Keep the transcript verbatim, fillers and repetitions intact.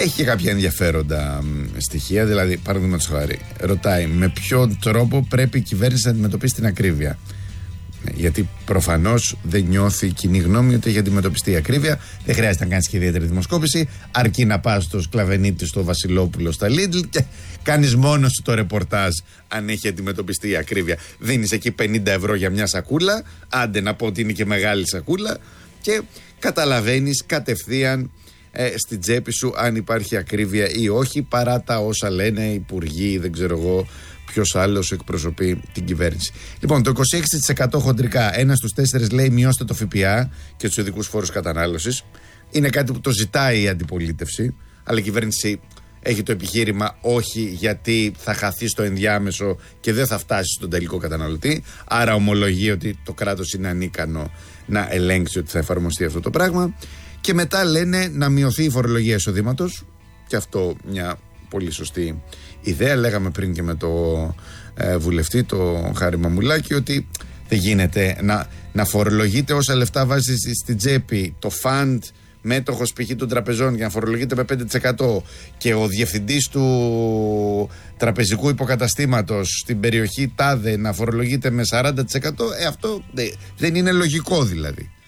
Έχει και κάποια ενδιαφέροντα στοιχεία. Δηλαδή, παραδείγματος χάρη, ρωτάει με ποιον τρόπο πρέπει η κυβέρνηση να αντιμετωπίσει την ακρίβεια. Γιατί προφανώς δεν νιώθει η κοινή γνώμη ότι έχει αντιμετωπιστεί η ακρίβεια. Δεν χρειάζεται να κάνεις και ιδιαίτερη δημοσκόπηση. Αρκεί να πας στο Σκλαβενίτη, στο Βασιλόπουλο, στα Λίντλ και κάνεις μόνος σου το ρεπορτάζ αν έχει αντιμετωπιστεί η ακρίβεια. Δίνεις εκεί πενήντα ευρώ για μια σακούλα. Άντε να πω ότι είναι και μεγάλη σακούλα. Και καταλαβαίνεις κατευθείαν ε, στην τσέπη σου αν υπάρχει ακρίβεια ή όχι, παρά τα όσα λένε οι υπουργοί, δεν ξέρω εγώ ποιος άλλος εκπροσωπεί την κυβέρνηση. Λοιπόν, το είκοσι έξι τοις εκατό χοντρικά, ένας στους τέσσερις λέει μειώστε το ΦΠΑ και τους ειδικούς φόρους κατανάλωσης. Είναι κάτι που το ζητάει η αντιπολίτευση, αλλά η κυβέρνηση έχει το επιχείρημα όχι, γιατί θα χαθεί στο ενδιάμεσο και δεν θα φτάσει στον τελικό καταναλωτή. Άρα ομολογεί ότι το κράτος είναι ανίκανο να ελέγξει ότι θα εφαρμοστεί αυτό το πράγμα. Και μετά λένε να μειωθεί η φορολογία εισοδήματος, και αυτό μια πολύ σωστή ιδέα. Λέγαμε πριν και με το ε, βουλευτή, το Χάρη Μαμουλάκη, ότι δεν γίνεται να, να φορολογείται όσα λεφτά βάζει στην τσέπη το φαντ μέτοχος π.χ. των τραπεζών για να φορολογείται με πέντε τοις εκατό και ο διευθυντής του τραπεζικού υποκαταστήματος στην περιοχή τάδε να φορολογείται με σαράντα τοις εκατό. Ε, αυτό δε, δεν είναι λογικό δηλαδή.